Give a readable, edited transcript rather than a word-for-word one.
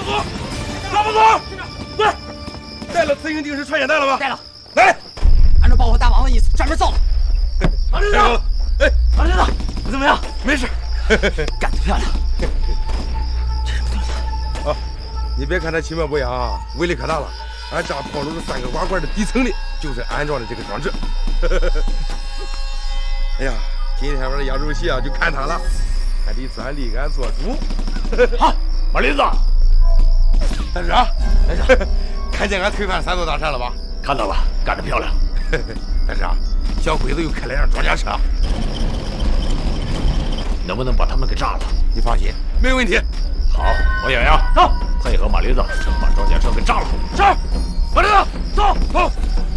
老总，大副总，对，带了磁性定时穿眼带了吗？ 带了。 来， 按照报告大王的意思，专门造的。 马队长，哎， 马队长，你怎么样？ 没事。 干得漂亮。这是不对的。 啊，你别看它轻薄不扬啊，威力可大了。俺扎炮楼的3个瓦罐的底层里，就是安装的这个装置。哎呀，今天晚上压轴戏啊，就看它了。俺得专立案做主。 好，马林子。 大师，看见俺推翻3座大山了吧？ 看到了，干得漂亮。 大师，小鬼子又开了辆装甲车， 能不能把他们给炸了？ 你放心，没问题。 好，王洋洋，走，配合马林子，把装甲车给炸了。 是，马队长，走。